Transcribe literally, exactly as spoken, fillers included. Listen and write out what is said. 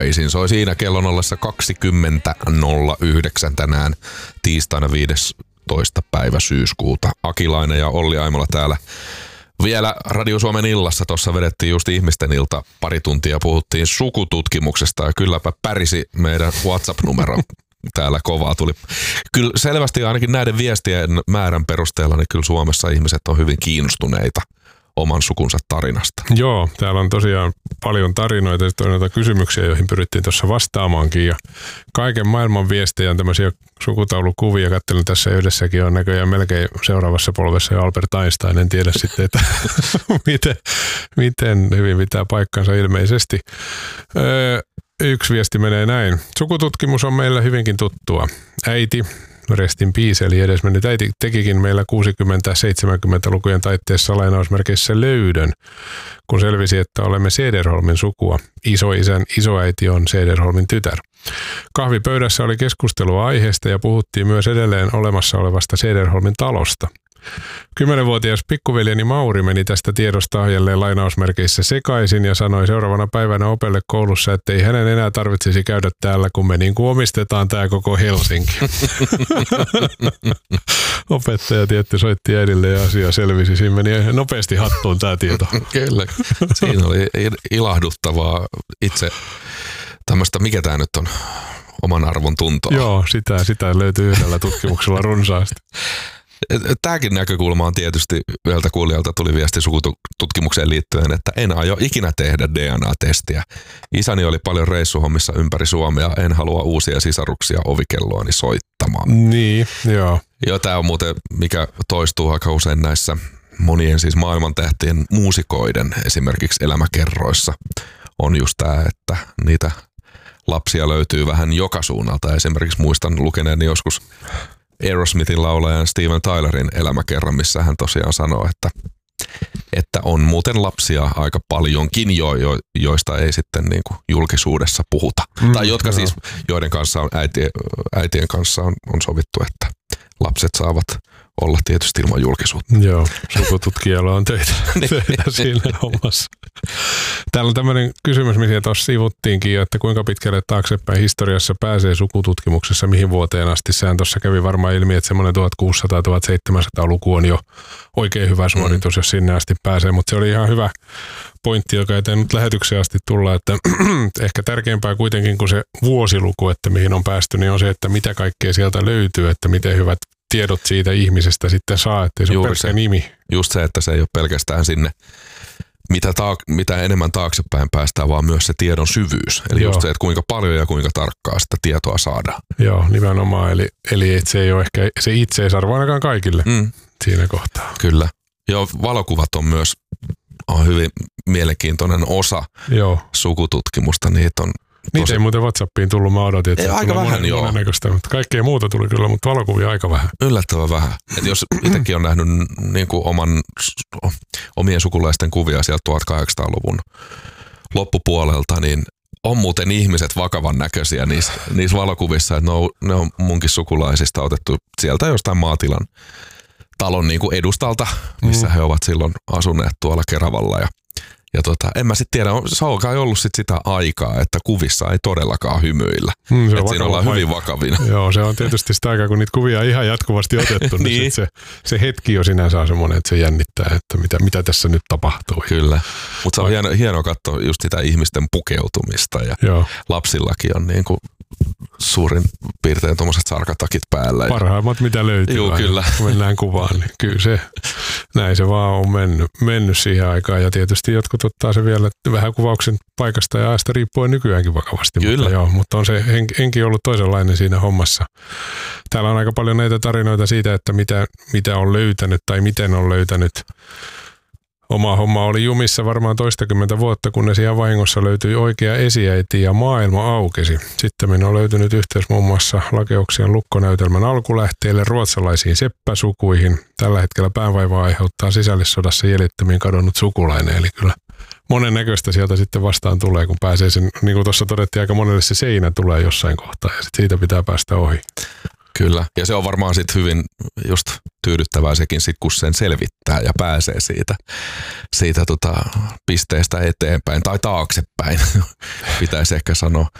terveisin. Soi siinä kellon ollessa kaksikymmentä nolla yhdeksän tänään tiistaina viidestoista päivä syyskuuta. Akilainen ja Olli Aimola täällä. Vielä Radio Suomen illassa tuossa vedettiin just ihmisten ilta pari tuntia, puhuttiin sukututkimuksesta ja kylläpä pärisi meidän WhatsApp-numero täällä kovaa tuli. Kyllä selvästi ainakin näiden viestien määrän perusteella, niin kyllä Suomessa ihmiset on hyvin kiinnostuneita oman sukunsa tarinasta. Joo, täällä on tosiaan paljon tarinoita ja noita kysymyksiä, joihin pyrittiin tuossa vastaamaankin. Ja kaiken maailman viestejä on tämmöisiä sukutaulukuvia. Katselin tässä yhdessäkin on näköjään melkein seuraavassa polvessa jo Albert Einstein. En tiedä sitten, että miten, miten hyvin pitää paikkansa ilmeisesti. Öö, yksi viesti menee näin. Sukututkimus on meillä hyvinkin tuttua. Äiti, restin peace, eli edesmennyt äiti tekikin meillä kuusikymmentä-seitsemänkymmentälukujen taitteessa lainausmerkeissä löydön, kun selvisi, että olemme Cederholmin sukua. Isoisän isoäiti on Cederholmin tytär. Kahvipöydässä oli keskustelua aiheesta ja puhuttiin myös edelleen olemassa olevasta Cederholmin talosta. Kymmenenvuotias pikkuveljeni Mauri meni tästä tiedosta jälleen lainausmerkeissä sekaisin ja sanoi seuraavana päivänä opelle koulussa, että ei hänen enää tarvitsisi käydä täällä, kun me niin kuin omistetaan tää koko Helsinki. Opettaja tietty soitti äidille ja asia selvisi. Siinä meni nopeasti hattuun tää tieto. Kyllä. Siinä oli ilahduttavaa itse tämmöistä, mikä tää nyt on, oman arvon tuntoa. Joo, sitä, sitä löytyy yhdellä tutkimuksella runsaasti. Tämäkin näkökulma on tietysti yhdeltä kuulijalta tuli viesti sukututkimukseen liittyen, että en aio ikinä tehdä D N A-testiä. Isäni oli paljon reissuhommissa ympäri Suomea, en halua uusia sisaruksia ovikelloani soittamaan. Niin, joo. Joo, tämä on muuten, mikä toistuu aika usein näissä monien siis maailmantähtien muusikoiden esimerkiksi elämäkerroissa, on just tämä, että niitä lapsia löytyy vähän joka suunnalta. Esimerkiksi muistan lukeneeni joskus Aerosmithin laulajan Steven Tylerin elämäkerran, missä hän tosiaan sanoo, että, että on muuten lapsia aika paljonkin, jo, jo, joista ei sitten niin kuin julkisuudessa puhuta. Mm, tai jotka no. siis, joiden kanssa on äitien, äitien kanssa on, on sovittu, että lapset saavat olla tietysti ilman julkisuutta. Joo, sukututkijalla on töitä, töitä siinä hommassa. Täällä on tämmöinen kysymys, mihin tuossa sivuttiinkin, että kuinka pitkälle taaksepäin historiassa pääsee sukututkimuksessa, mihin vuoteen asti. Sehän tuossa kävi varmaan ilmi, että semmoinen tuhatkuusisataa-tuhatseitsemänsataa-luku on jo oikein hyvä suoritus, mm. jos sinne asti pääsee. Mutta se oli ihan hyvä pointti, joka ei nyt lähetykseen asti tulla, että ehkä tärkeämpää kuitenkin kuin se vuosiluku, että mihin on päästy, niin on se, että mitä kaikkea sieltä löytyy, että miten hyvät tiedot siitä ihmisestä sitten saa, ettei se ole pelkkä nimi. Just se, että se ei ole pelkästään sinne, mitä, taak- mitä enemmän taaksepäin päästään, vaan myös se tiedon syvyys. Eli Joo. just se, että kuinka paljon ja kuinka tarkkaa sitä tietoa saadaan. Joo, nimenomaan. Eli, eli se ei ole ehkä se itseisarvo ainakaan kaikille mm. siinä kohtaa. Kyllä. Joo, valokuvat on myös on hyvin mielenkiintoinen osa Joo. sukututkimusta. Niitä on Niitä tosi... ei muuten WhatsAppiin tullut, mä odotin, että ei, aika vähän, monen, joo. monennäköistä, mutta kaikkea muuta tuli kyllä, mutta valokuvia aika vähän. Yllättävän vähän. Et jos itsekin on nähnyt niin kuin oman, omien sukulaisten kuvia sieltä tuhatkahdeksansataaluvun loppupuolelta, niin on muuten ihmiset vakavan näköisiä niissä, niissä valokuvissa, että ne on, ne on munkin sukulaisista otettu sieltä jostain maatilan talon niin kuin edustalta, missä mm. he ovat silloin asuneet tuolla Keravalla ja Ja tota, en mä sitten tiedä, se on kai ollut sit sitä aikaa, että kuvissa ei todellakaan hymyillä. Mm, että siinä ollaan hyvin vakavina. Joo, se on tietysti sitä aikaa, kun niitä kuvia on ihan jatkuvasti otettu, niin, niin se, se hetki jo sinänsä on semmoinen, että se jännittää, että mitä, mitä tässä nyt tapahtuu. Kyllä, mutta se on hieno, hienoa katsoa just sitä ihmisten pukeutumista ja Joo. lapsillakin on niin kuin suurin piirtein tuommoiset sarkatakit päällä. Parhaimmat mitä löytyy. Joo, kyllä. Kun mennään kuvaan, niin kyllä se, näin se vaan on mennyt, mennyt siihen aikaan ja tietysti jotkut ottaa se vielä vähän kuvauksen paikasta ja ajasta riippuen nykyäänkin vakavasti. Kyllä. Mutta, joo, mutta on se henki ollut toisenlainen siinä hommassa. Täällä on aika paljon näitä tarinoita siitä, että mitä, mitä on löytänyt tai miten on löytänyt. Oma homma oli jumissa varmaan toistakymmentä vuotta, kunnes ihan vahingossa löytyi oikea esiäiti ja maailma aukesi. Sitten on löytynyt yhteys muun muassa Lakeuksien lukkonäytelmän alkulähteille ruotsalaisiin seppäsukuihin. Tällä hetkellä päänvaivaa aiheuttaa sisällissodassa jäljettömiin kadonnut sukulainen, eli kyllä monen näköistä sieltä sitten vastaan tulee, kun pääsee sen, niin kuin tuossa todettiin, aika monelle se seinä tulee jossain kohtaa ja sit siitä pitää päästä ohi. Kyllä, ja se on varmaan sitten hyvin just tyydyttävää sekin sit, kun sen selvittää ja pääsee siitä, siitä tota pisteestä eteenpäin tai taaksepäin, pitäisi ehkä sanoa.